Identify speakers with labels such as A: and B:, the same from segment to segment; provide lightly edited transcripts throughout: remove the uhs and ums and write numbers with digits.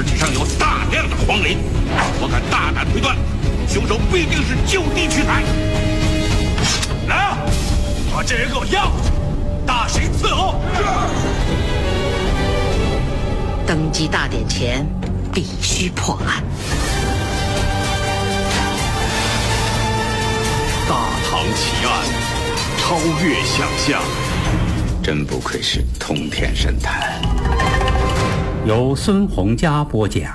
A: 尸体上有大量的黄磷，我敢大胆推断，凶手必定是就地取材。来啊，把这人给我押回去，大刑伺候。
B: 登基大典前必须破案。
C: 大唐奇案，超越想象，
D: 真不愧是通天神探。
E: 由孙洪佳播讲。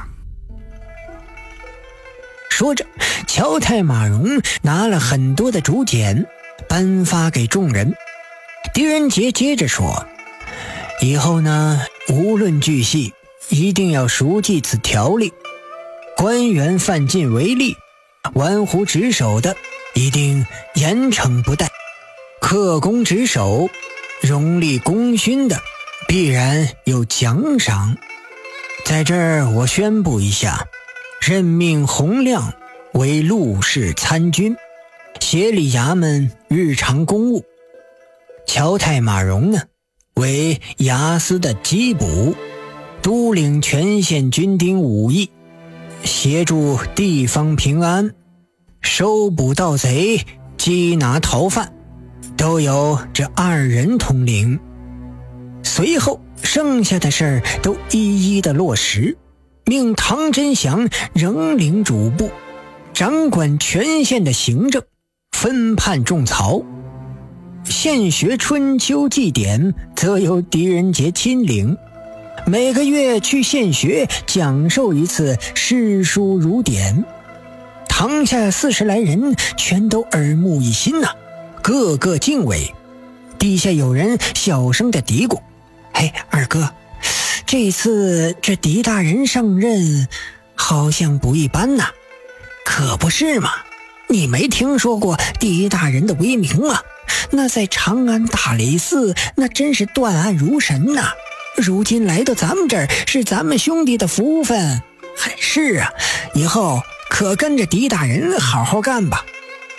F: 说着，乔太马荣拿了很多的竹简颁发给众人。狄仁杰接着说，以后呢，无论巨细，一定要熟记此条例，官员犯禁违例，玩忽职守的一定严惩不贷，恪公职守，荣立功勋的必然有奖赏。在这儿我宣布一下，任命洪亮为陆氏参军，协理衙门日常公务。乔太马荣呢，为衙司的缉捕，督领全县军丁武艺，协助地方平安，收捕盗贼，缉拿逃犯，都由这二人统领。随后剩下的事儿都一一的落实，命唐真祥仍领主簿，掌管全县的行政，分判种草。县学春秋祭典则由狄仁杰亲领，每个月去县学讲授一次诗书儒典。堂下40来人全都耳目一新啊，个个敬畏。地下有人小声的嘀咕，嘿，二哥，这次这狄大人上任好像不一般呐。可不是嘛，你没听说过狄大人的威名吗？那在长安大理寺那真是断案如神呐。如今来到咱们这儿是咱们兄弟的福分。是啊，以后可跟着狄大人好好干吧。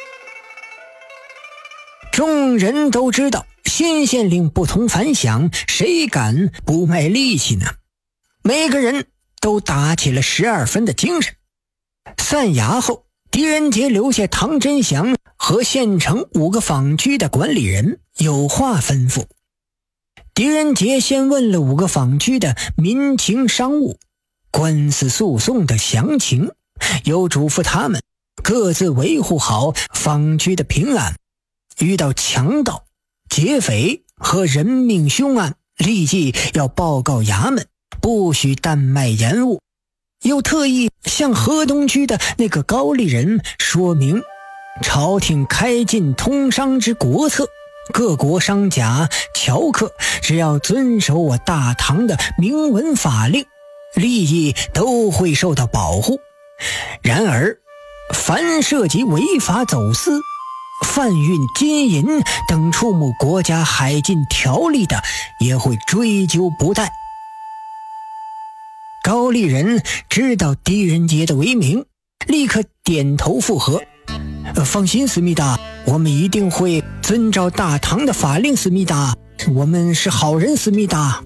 F: 众人都知道新县令不同凡响，谁敢不卖力气呢？每个人都打起了12分的精神。散衙后，狄仁杰留下唐真祥和县城5个坊区的管理人有话吩咐。狄仁杰先问了5个坊区的民情商务、官司诉讼的详情，又嘱咐他们各自维护好坊区的平安，遇到强盗、劫匪和人命凶案，立即要报告衙门，不许怠慢延误。又特意向河东区的那个高丽人说明，朝廷开禁通商之国策，各国商贾、樵客只要遵守我大唐的明文法令，利益都会受到保护。然而，凡涉及违法走私、贩运金银等触目国家海禁条例的，也会追究不贷。高丽人知道狄仁杰的威名，立刻点头附和。放心，思密达，我们一定会遵照大唐的法令，思密达，我们是好人，思密达。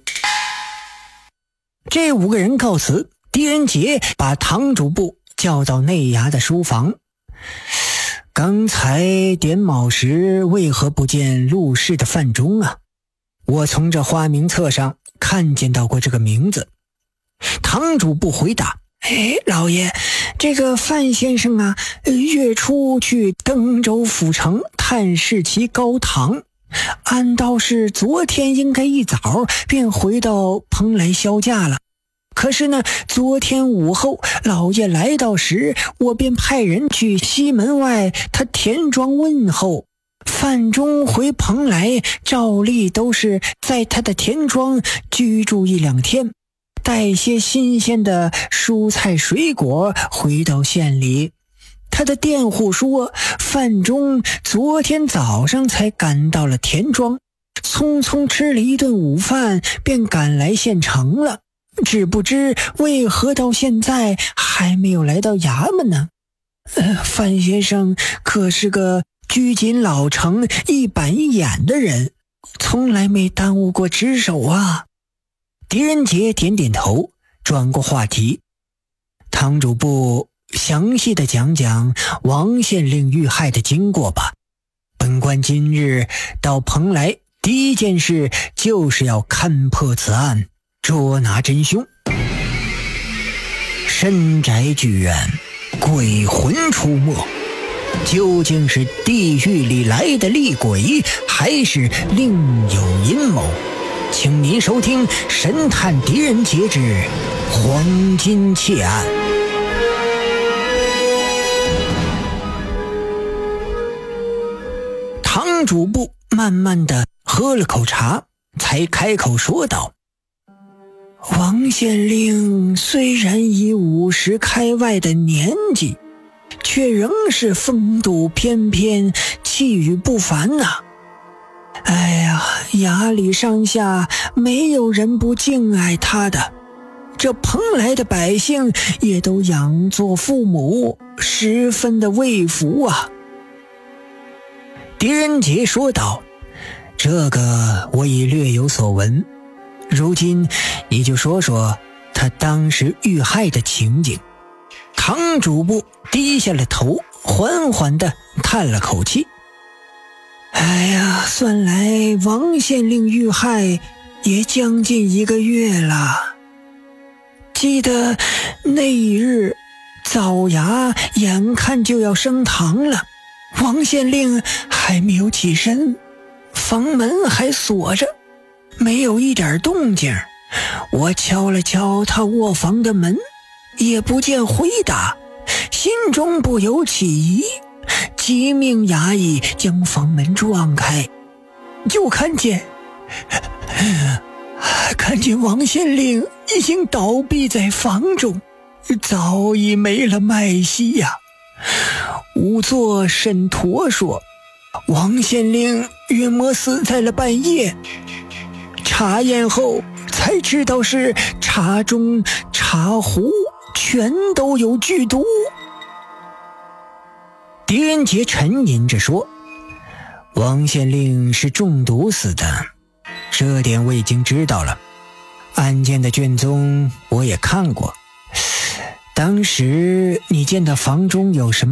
F: 这5个人告辞，狄仁杰把唐主簿叫到内衙的书房。刚才点卯时为何不见陆氏的范中啊？我从这花名册上看见到过这个名字。堂主簿回答，老爷，这个范先生啊，月初去登州府城探视其高堂，按道是昨天应该一早便回到蓬莱销假了。可是呢，昨天午后老爷来到时，我便派人去西门外他田庄问候。范中回蓬莱照例都是在他的田庄居住1、2天，带些新鲜的蔬菜水果回到县里。他的佃户说，范中昨天早上才赶到了田庄，匆匆吃了一顿午饭便赶来县城了，只不知为何到现在还没有来到衙门呢？范先生可是个拘谨老成、一板一眼的人，从来没耽误过职守啊。狄仁杰点点头， 转过话题。堂主簿详细的讲讲王县令遇害的经过吧。本官今日到蓬莱，第一件事就是要勘破此案，捉拿真凶。深宅剧院，鬼魂出没，究竟是地狱里来的厉鬼，还是另有阴谋？请您收听《神探狄仁杰之黄金窃案》。堂主簿慢慢地喝了口茶，才开口说道：王县令虽然已50开外的年纪，却仍是风度翩翩，气宇不凡啊。哎呀，衙里上下没有人不敬爱他的，这蓬莱的百姓也都仰作父母，十分的畏服啊。狄仁杰说道：这个我已略有所闻，如今你就说说他当时遇害的情景。堂主簿低下了头，缓缓地叹了口气。哎呀，算来王县令遇害也将近1个月了。记得那一日早衙眼看就要升堂了，王县令还没有起身，房门还锁着，没有一点动静。我敲了敲他卧房的门，也不见回答，心中不由起疑，急命衙役将房门撞开，就看见王县令已经倒闭在房中，早已没了脉息呀。仵作沈陀说，王县令约莫死在了半夜，查验后才知道是茶中茶壶全都有剧毒。狄仁杰沉吟着说，王县令是中毒死的，这点我已经知道了，案件的卷宗我也看过。当时你见到房中有什么